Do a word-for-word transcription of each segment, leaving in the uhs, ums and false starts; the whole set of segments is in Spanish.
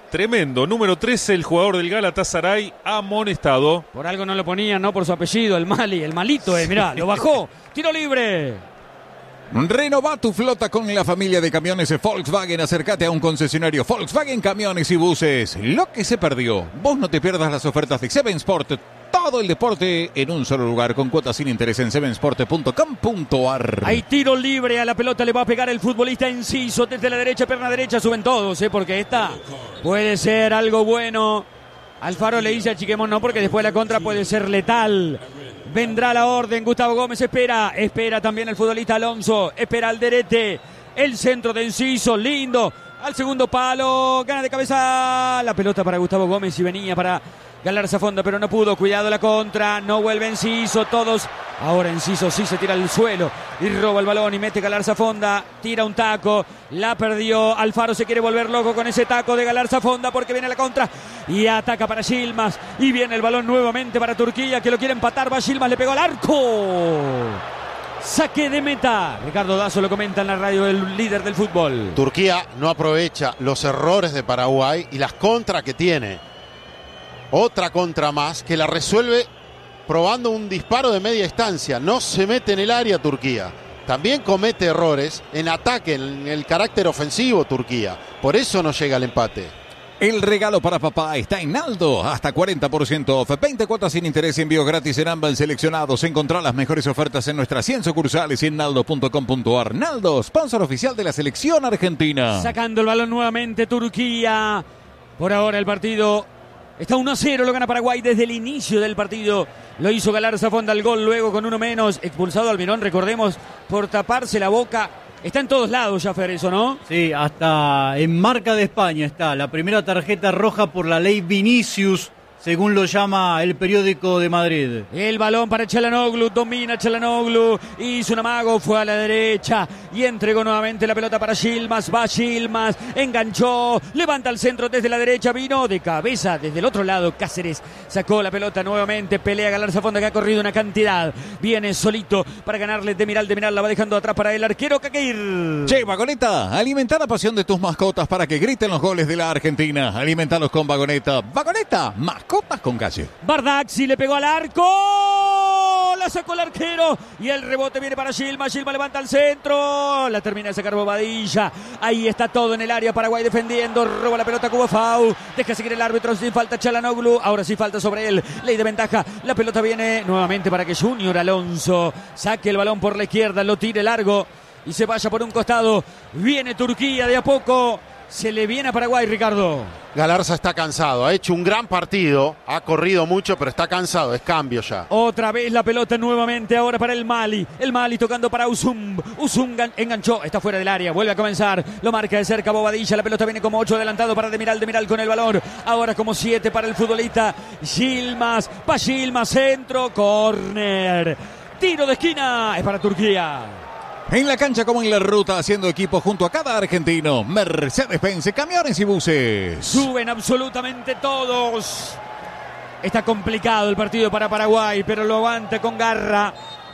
Tremendo. Número trece, el jugador del Galatasaray amonestado. Por algo no lo ponían, ¿no? Por su apellido, el Mali, el malito, eh. Mirá, lo bajó. Tiro libre. Renova tu flota con la familia de camiones Volkswagen. Acércate a un concesionario Volkswagen Camiones y Buses. Lo que se perdió. Vos no te pierdas las ofertas de Seven Sport. Todo el deporte en un solo lugar, con cuotas sin interés en seven sport punto com punto a r. Hay tiro libre, a la pelota le va a pegar el futbolista Enciso desde la derecha, pierna derecha, suben todos, ¿eh? Porque esta puede ser algo bueno. Alfaro le dice a Chiquemón no, porque después la contra puede ser letal. Vendrá la orden, Gustavo Gómez espera, espera también el futbolista Alonso, espera Alderete, el centro de Enciso, lindo, al segundo palo, gana de cabeza, la pelota para Gustavo Gómez y venía para Galarza Fonda, pero no pudo, cuidado la contra, no vuelve Enciso, todos, ahora Enciso sí se tira al suelo y roba el balón y mete Galarza Fonda, tira un taco, la perdió, Alfaro se quiere volver loco con ese taco de Galarza Fonda porque viene la contra y ataca para Yilmaz y viene el balón nuevamente para Turquía que lo quiere empatar, va Yilmaz, le pegó al arco. Saque de meta. Ricardo Dazo lo comenta en la radio del líder del fútbol. Turquía no aprovecha los errores de Paraguay y las contras que tiene. Otra contra más que la resuelve probando un disparo de media distancia. No se mete en el área Turquía. También comete errores en ataque, en el carácter ofensivo Turquía. Por eso no llega al empate. El regalo para papá está en Naldo. Hasta cuarenta por ciento off. veinte cuotas sin interés y envío gratis en ambas seleccionados. Encontrá las mejores ofertas en nuestras cien sucursales y en naldo punto com punto a r. Naldo, sponsor oficial de la selección argentina. Sacando el balón nuevamente Turquía. Por ahora el partido está uno a cero, lo gana Paraguay desde el inicio del partido. Lo hizo Galarza Fonda el gol, luego con uno menos. Expulsado Almirón, recordemos, por taparse la boca. Está en todos lados ya, Fer, eso, ¿no? Sí, hasta en marca de España está. La primera tarjeta roja por la ley Vinicius, según lo llama el periódico de Madrid. El balón para Çalhanoğlu, domina Çalhanoğlu, hizo un amago, fue a la derecha y entregó nuevamente la pelota para Yilmaz, va Yilmaz, enganchó, levanta el centro desde la derecha, vino de cabeza desde el otro lado, Cáceres sacó la pelota nuevamente, pelea Galarza Fonda que ha corrido una cantidad, viene solito para ganarle Demiral, Demiral la va dejando atrás para el arquero Kakir. Che, Vagoneta, alimenta la pasión de tus mascotas para que griten los goles de la Argentina. Alimentalos con Vagoneta. Vagoneta, mascotas con calle. Bardacci le pegó al arco, la sacó el arquero y el rebote viene para Yilmaz, Yilmaz levanta al centro, la termina de sacar Bobadilla, ahí está todo en el área, Paraguay defendiendo, roba la pelota Cubo Fau, deja seguir el árbitro sin falta Çalhanoğlu, ahora sí falta sobre él, ley de ventaja, la pelota viene nuevamente para que Junior Alonso saque el balón por la izquierda, lo tire largo y se vaya por un costado, viene Turquía de a poco. Se le viene a Paraguay, Ricardo. Galarza está cansado, ha hecho un gran partido, ha corrido mucho, pero está cansado, es cambio ya. Otra vez la pelota nuevamente ahora para el Mali. El Mali tocando para Usum. Usum enganchó, está fuera del área, vuelve a comenzar. Lo marca de cerca Bobadilla, la pelota viene como ocho adelantado para Demiral, Demiral con el balón. Ahora como siete para el futbolista Yilmaz. Va Yilmaz, centro, córner. Tiro de esquina, es para Turquía. En la cancha como en la ruta, haciendo equipo junto a cada argentino. Mercedes-Benz, camiones y buses. Suben absolutamente todos. Está complicado el partido para Paraguay, pero lo aguanta con garra.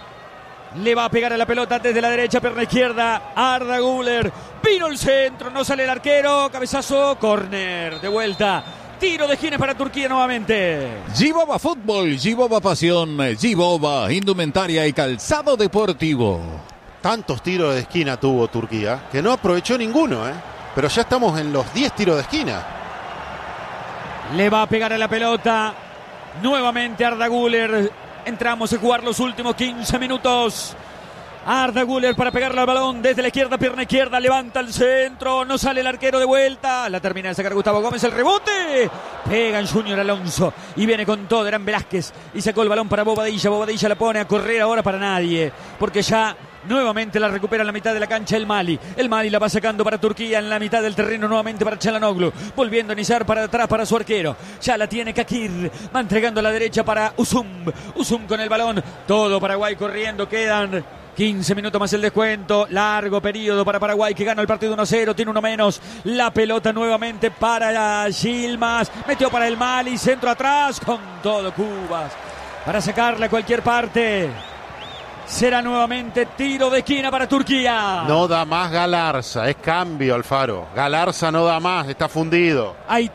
Le va a pegar a la pelota desde la derecha, pierna izquierda. Arda Güler. Vino el centro, no sale el arquero. Cabezazo, córner, de vuelta. Tiro de esquina para Turquía nuevamente. Gibova Fútbol, Gibova Pasión, Gibova Indumentaria y Calzado Deportivo. Tantos tiros de esquina tuvo Turquía que no aprovechó ninguno, ¿eh? Pero ya estamos en los diez tiros de esquina. Le va a pegar a la pelota nuevamente Arda Güler. Entramos a jugar los últimos quince minutos. Arda Güler para pegarle al balón desde la izquierda, pierna izquierda, levanta el centro, no sale el arquero de vuelta, la termina de sacar Gustavo Gómez, el rebote, pega en Junior Alonso y viene con todo, Eran Velázquez y sacó el balón para Bobadilla, Bobadilla la pone a correr ahora para nadie, porque ya nuevamente la recupera en la mitad de la cancha el Mali, el Mali la va sacando para Turquía en la mitad del terreno nuevamente para Çalhanoğlu, volviendo a iniciar para atrás para su arquero, ya la tiene Kakir, va entregando a la derecha para Usum, Usum con el balón, todo Paraguay corriendo, quedan quince minutos más el descuento, largo periodo para Paraguay que gana el partido uno a cero, tiene uno menos, la pelota nuevamente para Yilmaz, metió para el Mali, centro atrás, con todo Cubas, para sacarle a cualquier parte, será nuevamente tiro de esquina para Turquía. No da más Galarza, es cambio Alfaro, Galarza no da más, está fundido. Hay